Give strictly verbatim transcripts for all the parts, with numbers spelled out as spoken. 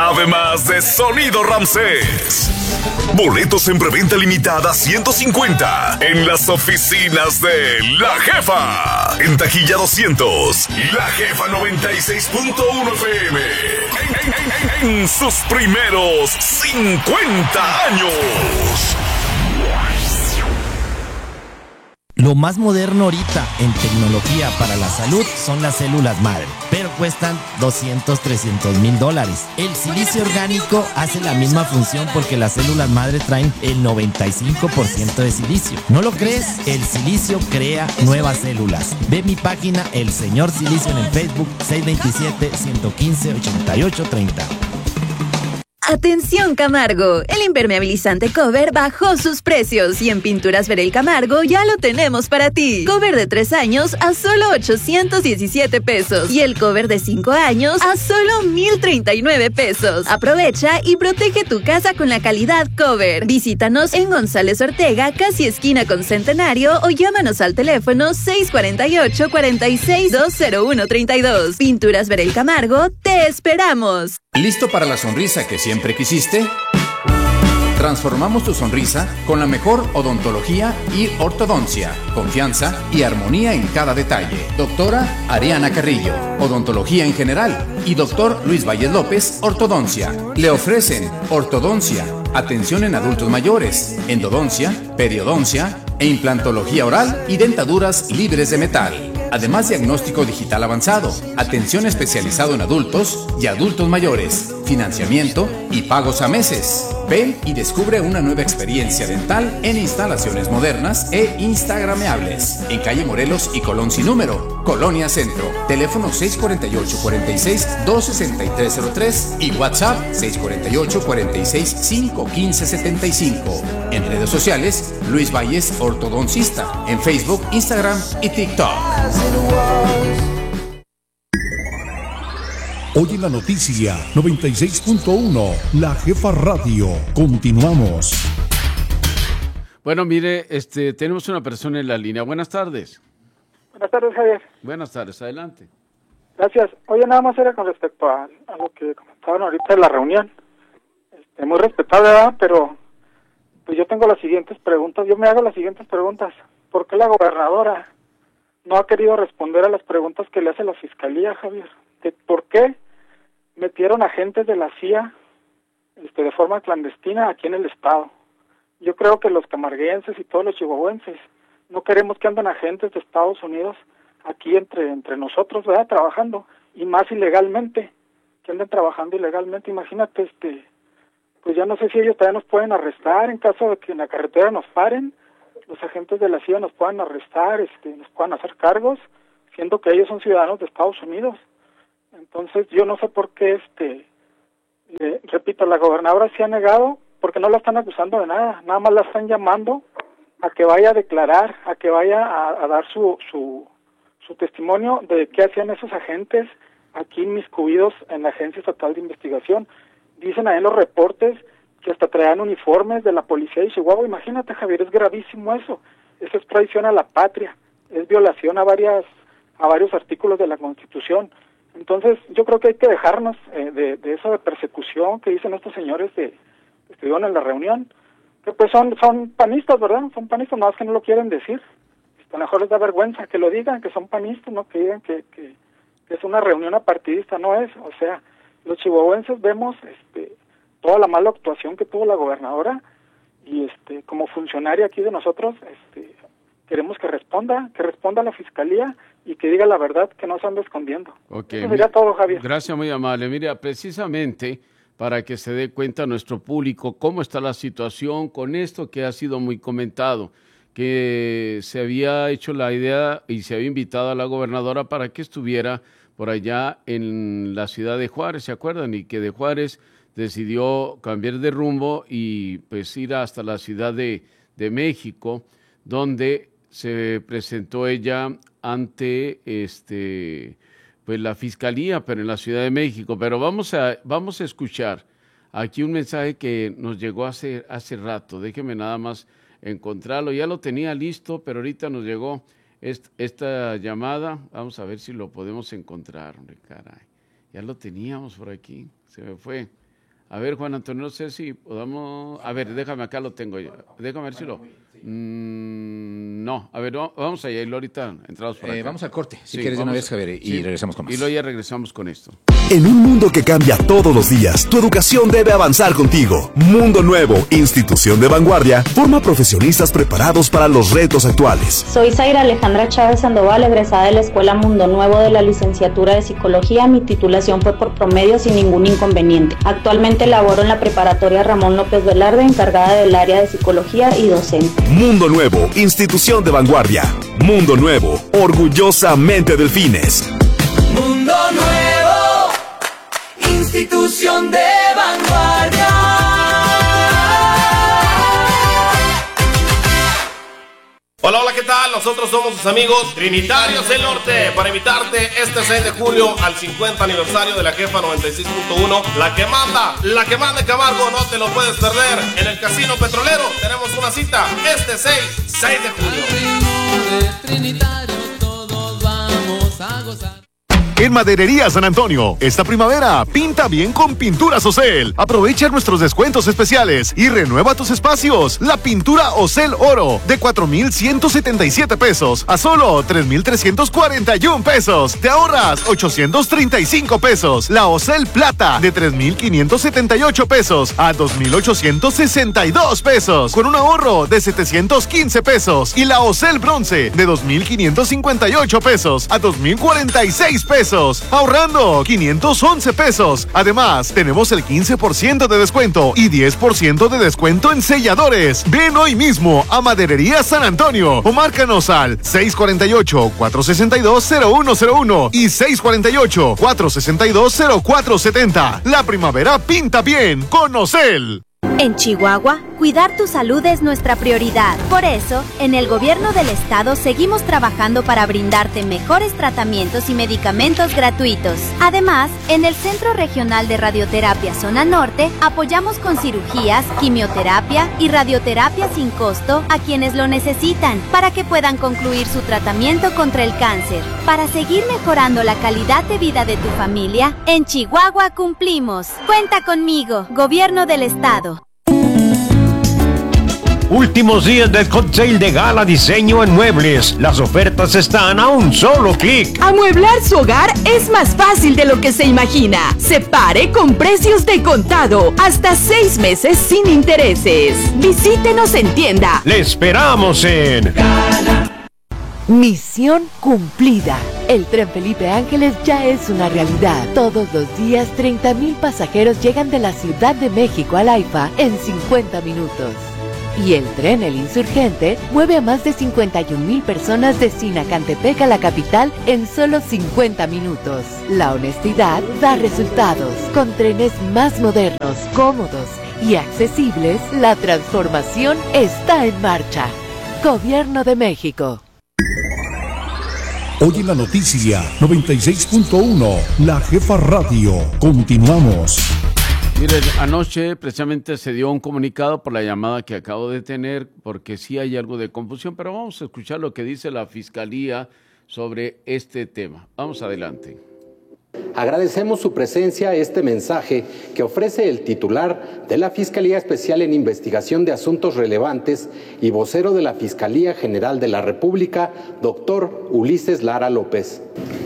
además de sonido Ramsés. Boletos en preventa limitada ciento cincuenta en las oficinas de La Jefa. En taquilla doscientos. La Jefa noventa y seis punto uno F M. En, en, en, en sus primeros cincuenta años. Lo más moderno ahorita en tecnología para la salud son las células madre, pero cuestan doscientos, trescientos mil dólares. El silicio orgánico hace la misma función porque las células madre traen el noventa y cinco por ciento de silicio. ¿No lo crees? El silicio crea nuevas células. Ve mi página El Señor Silicio en el Facebook seis dos siete, uno uno cinco, ocho ocho tres cero. Atención Camargo, el impermeabilizante Cover bajó sus precios y en Pinturas Verel Camargo ya lo tenemos para ti. Cover de tres años a solo ochocientos diecisiete pesos y el cover de cinco años a solo mil treinta y nueve pesos. Aprovecha y protege tu casa con la calidad Cover. Visítanos en González Ortega, casi esquina con Centenario, o llámanos al teléfono seis cuatro ocho, cuatro seis, dos cero uno tres dos. Pinturas Verel Camargo, te esperamos. ¿Listo para la sonrisa que siempre quisiste? Transformamos tu sonrisa con la mejor odontología y ortodoncia, confianza y armonía en cada detalle. Doctora Ariana Carrillo, odontología en general, y doctor Luis Valles López, ortodoncia. Le ofrecen ortodoncia, atención en adultos mayores, endodoncia, periodoncia e implantología oral y dentaduras libres de metal. Además, diagnóstico digital avanzado, atención especializado en adultos y adultos mayores, financiamiento y pagos a meses. Ven y descubre una nueva experiencia dental en instalaciones modernas e instagrameables. En calle Morelos y Colón sin número, Colonia Centro. Teléfono seis cuatro ocho, cuatro seis, dos seis tres cero tres y WhatsApp seis cuatro ocho, cuatro seis, cinco uno cinco siete cinco. En redes sociales, Luis Valles Ortodoncista. En Facebook, Instagram y TikTok. Hoy en la noticia noventa y seis punto uno, La Jefa Radio. Continuamos. Bueno, mire, este, tenemos una persona en la línea. Buenas tardes. Buenas tardes, Javier. Buenas tardes, adelante. Gracias. Oye, nada más era con respecto a, a lo que comentaban ahorita en la reunión. Este, muy respetable, ¿verdad? Pero pues yo tengo las siguientes preguntas. Yo me hago las siguientes preguntas. ¿Por qué la gobernadora no ha querido responder a las preguntas que le hace la Fiscalía, Javier? De ¿Por qué metieron agentes de la C I A este, de forma clandestina aquí en el estado? Yo creo que los camarguenses y todos los chihuahuenses no queremos que anden agentes de Estados Unidos aquí entre entre nosotros, ¿verdad? Trabajando, y más ilegalmente, que anden trabajando ilegalmente. Imagínate, este, pues ya no sé si ellos todavía nos pueden arrestar en caso de que en la carretera nos paren. Los agentes de la C I A nos puedan arrestar, este, nos puedan hacer cargos, siendo que ellos son ciudadanos de Estados Unidos. Entonces, yo no sé por qué, este, eh, repito, la gobernadora se ha negado, porque no la están acusando de nada, nada más la están llamando a que vaya a declarar, a que vaya a, a dar su, su, su testimonio de qué hacían esos agentes aquí inmiscuidos en la Agencia Estatal de Investigación. Dicen ahí en los reportes que hasta traían uniformes de la policía de Chihuahua. Imagínate, Javier, es gravísimo eso. Eso es traición a la patria, es violación a varias a varios artículos de la Constitución. Entonces, yo creo que hay que dejarnos eh, de, de eso de persecución que dicen estos señores de, que estuvieron en la reunión, que pues son son panistas, ¿verdad? Son panistas, nada más que no lo quieren decir. A lo mejor les da vergüenza que lo digan, que son panistas, no que digan que, que, que es una reunión apartidista, no es. O sea, los chihuahuenses vemos este toda la mala actuación que tuvo la gobernadora y este como funcionaria aquí de nosotros este queremos que responda, que responda a la Fiscalía y que diga la verdad, que no se ande escondiendo. Okay. Eso sería todo, Javier. Gracias, muy amable. Mira, precisamente para que se dé cuenta nuestro público cómo está la situación con esto que ha sido muy comentado, que se había hecho la idea y se había invitado a la gobernadora para que estuviera por allá en la ciudad de Juárez, ¿se acuerdan? Y que de Juárez decidió cambiar de rumbo y pues ir hasta la Ciudad de, de México, donde se presentó ella ante este pues la Fiscalía, pero en la Ciudad de México. Pero vamos a vamos a escuchar aquí un mensaje que nos llegó hace hace rato. Déjeme nada más encontrarlo. Ya lo tenía listo, pero ahorita nos llegó esta, esta llamada. Vamos a ver si lo podemos encontrar, hombre, caray. Ya lo teníamos por aquí, se me fue. A ver, Juan Antonio, no sé si podamos... A ver, déjame, acá lo tengo yo. Déjame ver si lo... Mm, no, a ver, vamos allá, y luego ahorita entramos por acá. Eh, vamos al corte, si Sí, quieres de una vamos- vez, Javier, y sí, regresamos con más. Y luego ya regresamos con esto. En un mundo que cambia todos los días, tu educación debe avanzar contigo. Mundo Nuevo, institución de vanguardia, forma profesionistas preparados para los retos actuales. Soy Zaira Alejandra Chávez Sandoval, egresada de la Escuela Mundo Nuevo de la licenciatura de Psicología. Mi titulación fue por promedio sin ningún inconveniente. Actualmente laboro en la preparatoria Ramón López Velarde, encargada del área de Psicología y docente. Mundo Nuevo, institución de vanguardia. Mundo Nuevo, orgullosamente Delfines. Mundo Nuevo, institución de vanguardia. Hola, hola, ¿qué tal? Nosotros somos sus amigos Trinitarios del Norte para invitarte este seis de julio al cincuenta aniversario de la Jefa noventa y seis punto uno. La que manda, la que manda en Camargo, no te lo puedes perder. En el Casino Petrolero tenemos una cita este seis de julio. Al ritmo de Trinitario todos vamos a gozar. En Maderería San Antonio, esta primavera, pinta bien con Pinturas Ocel. Aprovecha nuestros descuentos especiales y renueva tus espacios. La pintura Ocel Oro, de cuatro mil ciento setenta y siete pesos a solo tres mil trescientos cuarenta y uno pesos. Te ahorras ochocientos treinta y cinco pesos. La Ocel Plata, de tres mil quinientos setenta y ocho pesos a dos mil ochocientos sesenta y dos pesos, con un ahorro de setecientos quince pesos. Y la Ocel Bronce, de dos mil quinientos cincuenta y ocho pesos a dos mil cuarenta y seis pesos. Ahorrando quinientos once pesos. Además, tenemos el quince por ciento de descuento y diez por ciento de descuento en selladores. Ven hoy mismo a Maderería San Antonio o márcanos al seis cuatro ocho, cuatro seis dos, cero uno cero uno y seis cuatro ocho, cuatro seis dos, cero cuatro siete cero. La primavera pinta bien con Ocel. En Chihuahua, cuidar tu salud es nuestra prioridad. Por eso, en el gobierno del estado seguimos trabajando para brindarte mejores tratamientos y medicamentos gratuitos. Además, en el Centro Regional de Radioterapia Zona Norte, apoyamos con cirugías, quimioterapia y radioterapia sin costo a quienes lo necesitan, para que puedan concluir su tratamiento contra el cáncer. Para seguir mejorando la calidad de vida de tu familia, en Chihuahua cumplimos. Cuenta conmigo, Gobierno del Estado. Últimos días del hot sale de Gala Diseño en Muebles. Las ofertas están a un solo clic. Amueblar su hogar es más fácil de lo que se imagina. Separe con precios de contado, hasta seis meses sin intereses. Visítenos en tienda. Le esperamos en Misión cumplida. El Tren Felipe Ángeles ya es una realidad. Todos los días, treinta mil pasajeros llegan de la Ciudad de México al AIFA en cincuenta minutos. Y el tren El Insurgente mueve a más de cincuenta y un mil personas de Sinacantepec a la capital en solo cincuenta minutos. La honestidad da resultados. Con trenes más modernos, cómodos y accesibles, la transformación está en marcha. Gobierno de México. Hoy en la noticia noventa y seis punto uno, La Jefa Radio. Continuamos. Miren, anoche precisamente se dio un comunicado por la llamada que acabo de tener, porque sí hay algo de confusión, pero vamos a escuchar lo que dice la Fiscalía sobre este tema. Vamos adelante. Agradecemos su presencia a este mensaje que ofrece el titular de la Fiscalía Especial en Investigación de Asuntos Relevantes y vocero de la Fiscalía General de la República, doctor Ulises Lara López.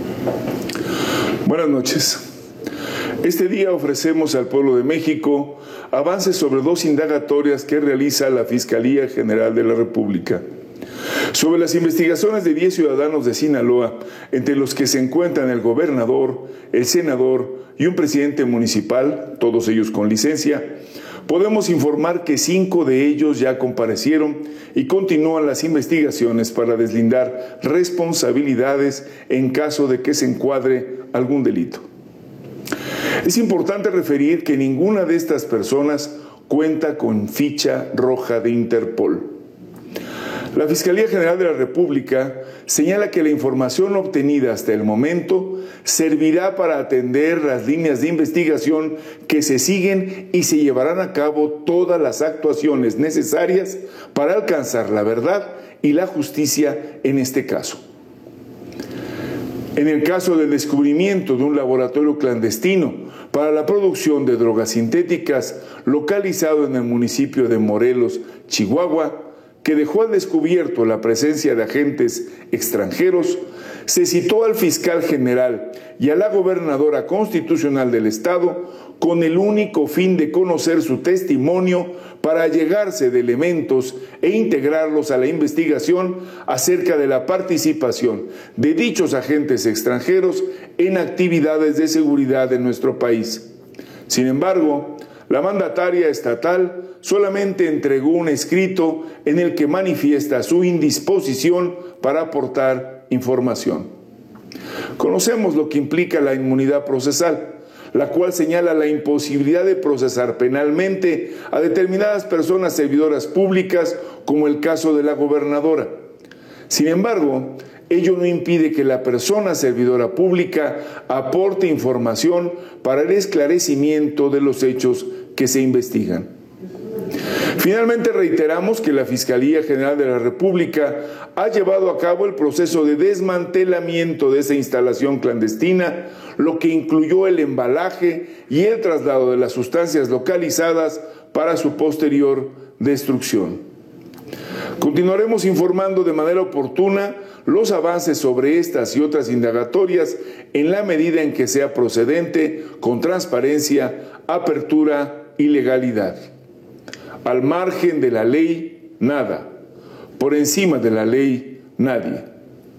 Buenas noches. Este día ofrecemos al pueblo de México avances sobre dos indagatorias que realiza la Fiscalía General de la República. Sobre las investigaciones de diez ciudadanos de Sinaloa, entre los que se encuentran el gobernador, el senador y un presidente municipal, todos ellos con licencia, podemos informar que cinco de ellos ya comparecieron y continúan las investigaciones para deslindar responsabilidades en caso de que se encuadre algún delito. Es importante referir que ninguna de estas personas cuenta con ficha roja de Interpol. La Fiscalía General de la República señala que la información obtenida hasta el momento servirá para atender las líneas de investigación que se siguen y se llevarán a cabo todas las actuaciones necesarias para alcanzar la verdad y la justicia en este caso. En el caso del descubrimiento de un laboratorio clandestino para la producción de drogas sintéticas localizado en el municipio de Morelos, Chihuahua, que dejó al descubierto la presencia de agentes extranjeros, se citó al fiscal general y a la gobernadora constitucional del estado con el único fin de conocer su testimonio para allegarse de elementos e integrarlos a la investigación acerca de la participación de dichos agentes extranjeros en actividades de seguridad en nuestro país. Sin embargo, la mandataria estatal solamente entregó un escrito en el que manifiesta su indisposición para aportar información. Conocemos lo que implica la inmunidad procesal, la cual señala la imposibilidad de procesar penalmente a determinadas personas servidoras públicas, como el caso de la gobernadora. Sin embargo, ello no impide que la persona servidora pública aporte información para el esclarecimiento de los hechos que se investigan. Finalmente, reiteramos que la Fiscalía General de la República ha llevado a cabo el proceso de desmantelamiento de esa instalación clandestina, lo que incluyó el embalaje y el traslado de las sustancias localizadas para su posterior destrucción. Continuaremos informando de manera oportuna los avances sobre estas y otras indagatorias en la medida en que sea procedente, con transparencia, apertura y legalidad. Al margen de la ley, nada. Por encima de la ley, nadie.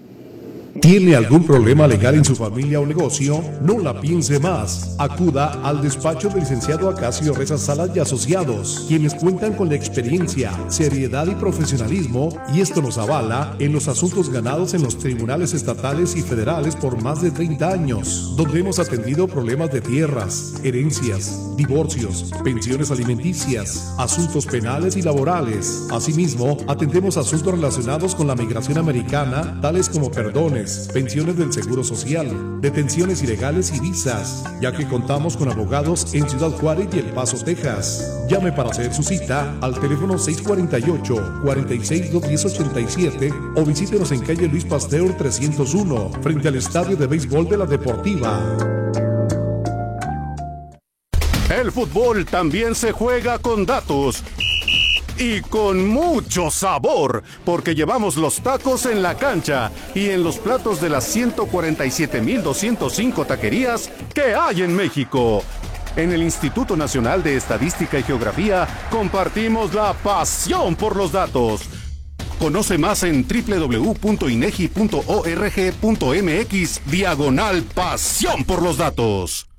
¿Tiene algún problema legal en su familia o negocio? No la piense más. Acuda al despacho del licenciado Acacio Reza Salas y Asociados, quienes cuentan con la experiencia, seriedad y profesionalismo, y esto nos avala en los asuntos ganados en los tribunales estatales y federales por más de treinta años, donde hemos atendido problemas de tierras, herencias, divorcios, pensiones alimenticias, asuntos penales y laborales. Asimismo, atendemos asuntos relacionados con la migración americana, tales como perdones, pensiones del Seguro Social, detenciones ilegales y visas, ya que contamos con abogados en Ciudad Juárez y El Paso, Texas. Llame para hacer su cita al teléfono seis cuatro ocho, cuatro seis, dos uno cero, ocho siete o visítenos en calle Luis Pasteur trescientos uno, frente al Estadio de Béisbol de la Deportiva. El fútbol también se juega con datos. Y con mucho sabor, porque llevamos los tacos en la cancha y en los platos de las ciento cuarenta y siete mil doscientos cinco taquerías que hay en México. En el Instituto Nacional de Estadística y Geografía compartimos la pasión por los datos. Conoce más en doble u doble u doble u punto inegi punto org punto mx diagonal pasión por los datos.